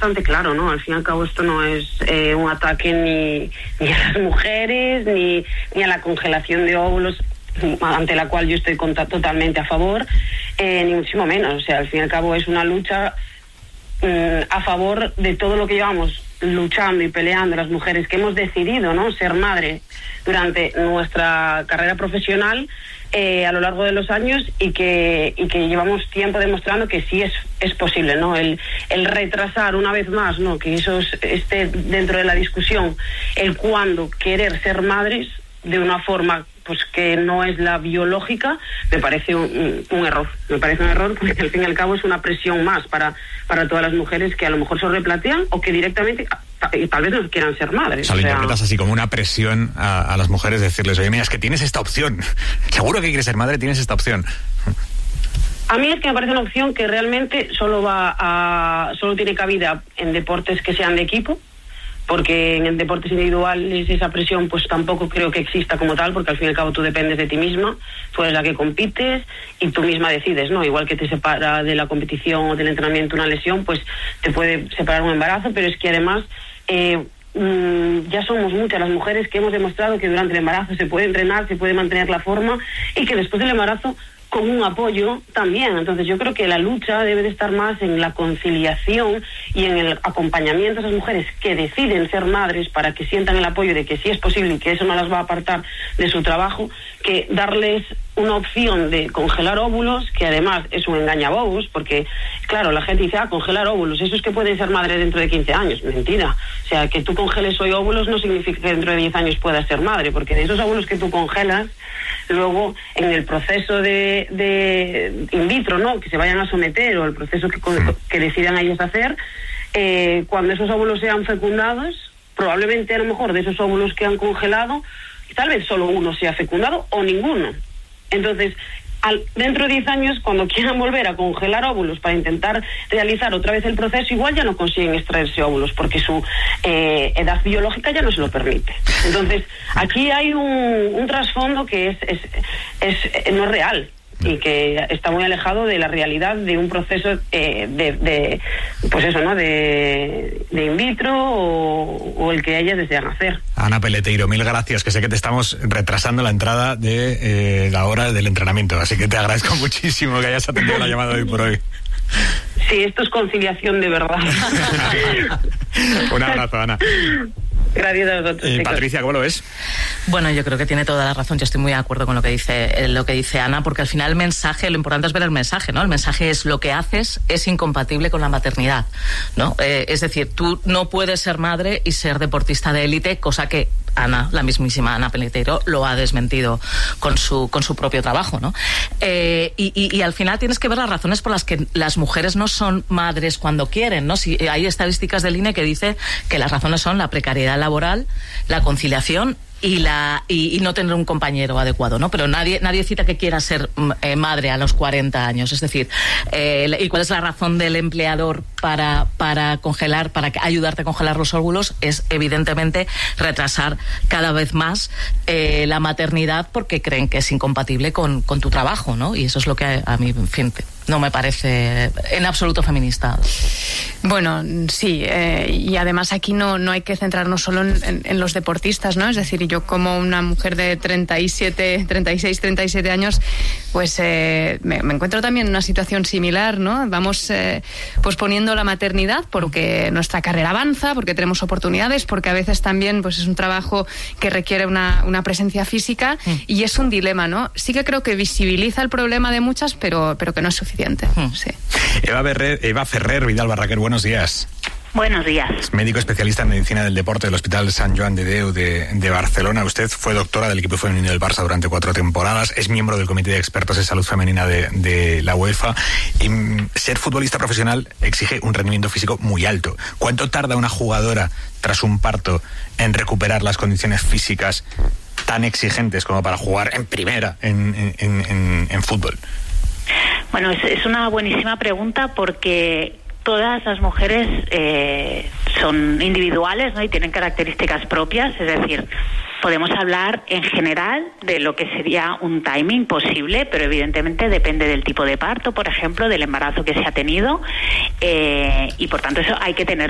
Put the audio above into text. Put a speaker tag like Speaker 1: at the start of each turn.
Speaker 1: bastante claro, ¿no? Al fin y al cabo esto no es un ataque ni a las mujeres, ni a la congelación de óvulos, ante la cual yo estoy totalmente a favor, ni muchísimo menos. O sea, al fin y al cabo es una lucha a favor de todo lo que llevamos luchando y peleando las mujeres que hemos decidido, ¿no?, ser madre durante nuestra carrera profesional a lo largo de los años, y que llevamos tiempo demostrando que sí es posible, ¿no? El retrasar una vez más, ¿no?, que eso esté dentro de la discusión, el cuándo querer ser madres de una forma pues que no es la biológica, me parece un error. Me parece un error porque al fin y al cabo es una presión más para todas las mujeres que a lo mejor se replantean o que directamente tal vez no quieran ser madres.
Speaker 2: O sea, lo interpretas así como una presión a las mujeres, decirles, oye, mira, es que tienes esta opción. Seguro que quieres ser madre, tienes esta opción.
Speaker 1: A mí es que me parece una opción que realmente solo tiene cabida en deportes que sean de equipo, porque en deportes individuales esa presión pues tampoco creo que exista como tal, porque al fin y al cabo tú dependes de ti misma, tú eres la que compites y tú misma decides, ¿no? Igual que te separa de la competición o del entrenamiento una lesión, pues te puede separar un embarazo, pero es que además ya somos muchas las mujeres que hemos demostrado que durante el embarazo se puede entrenar, se puede mantener la forma, y que después del embarazo con un apoyo también. Entonces yo creo que la lucha debe de estar más en la conciliación y en el acompañamiento a esas mujeres que deciden ser madres, para que sientan el apoyo de que sí es posible y que eso no las va a apartar de su trabajo, que darles una opción de congelar óvulos, que además es un engañabobos, porque claro, la gente dice, congelar óvulos, eso es que pueden ser madres dentro de 15 años. Mentira. O sea, que tú congeles hoy óvulos no significa que dentro de 10 años puedas ser madre, porque de esos óvulos que tú congelas, luego en el proceso de in vitro, ¿no?, que se vayan a someter, o el proceso que decidan ellos hacer, cuando esos óvulos sean fecundados, probablemente a lo mejor de esos óvulos que han congelado, tal vez solo uno sea fecundado o ninguno. Entonces, dentro de 10 años, cuando quieran volver a congelar óvulos para intentar realizar otra vez el proceso, igual ya no consiguen extraerse óvulos porque su edad biológica ya no se lo permite. Entonces, aquí hay un trasfondo que no es real y que está muy alejado de la realidad de un proceso pues eso, ¿no?, de in vitro o el que ellas desean hacer.
Speaker 2: Ana Peleteiro, mil gracias, que sé que te estamos retrasando la entrada de la hora del entrenamiento, así que te agradezco muchísimo que hayas atendido la llamada hoy por hoy.
Speaker 1: Sí, esto es conciliación de verdad.
Speaker 2: Un abrazo, Ana.
Speaker 1: Gracias a vosotros.
Speaker 2: Patricia, ¿cómo lo ves?
Speaker 3: Bueno, yo creo que tiene toda la razón. Yo estoy muy de acuerdo con lo que dice Ana, porque al final el mensaje, lo importante es ver el mensaje, ¿no? El mensaje es: lo que haces es incompatible con la maternidad, ¿no? Es decir, tú no puedes ser madre y ser deportista de élite, cosa que Ana, la mismísima Ana Peleteiro, lo ha desmentido con su propio trabajo, ¿no? Y al final tienes que ver las razones por las que las mujeres no son madres cuando quieren, ¿no? Si hay estadísticas del INE que dice que las razones son la precariedad laboral, la conciliación y no tener un compañero adecuado, ¿no? Pero nadie cita que quiera ser madre a los 40 años. Es decir, ¿y cuál es la razón del empleador para ayudarte a congelar los óvulos? Es evidentemente retrasar cada vez más la maternidad, porque creen que es incompatible con tu trabajo, ¿no? Y eso es lo que a mí, en fin, no me parece en absoluto feminista.
Speaker 4: Bueno, sí, y además aquí no hay que centrarnos solo en los deportistas, ¿no? Es decir, yo como una mujer de 37 años, pues me encuentro también en una situación similar, ¿no? Vamos posponiendo la maternidad porque nuestra carrera avanza, porque tenemos oportunidades, porque a veces también pues es un trabajo que requiere una presencia física, y es un dilema, ¿no? Sí que creo que visibiliza el problema de muchas, pero que no es suficiente. Sí.
Speaker 2: Eva Ferrer Vidal Barraquer, buenos días.
Speaker 5: Buenos días.
Speaker 2: Es médico especialista en medicina del deporte del Hospital Sant Joan de Déu de Barcelona. Usted fue doctora del equipo femenino del Barça durante 4 temporadas, es miembro del Comité de Expertos en Salud Femenina de la UEFA, y ser futbolista profesional exige un rendimiento físico muy alto. ¿Cuánto tarda una jugadora tras un parto en recuperar las condiciones físicas tan exigentes como para jugar en primera en fútbol?
Speaker 5: Bueno, es una buenísima pregunta, porque todas las mujeres son individuales, ¿no? Y tienen características propias, es decir, podemos hablar en general de lo que sería un timing posible, pero evidentemente depende del tipo de parto, por ejemplo, del embarazo que se ha tenido, y por tanto eso hay que tener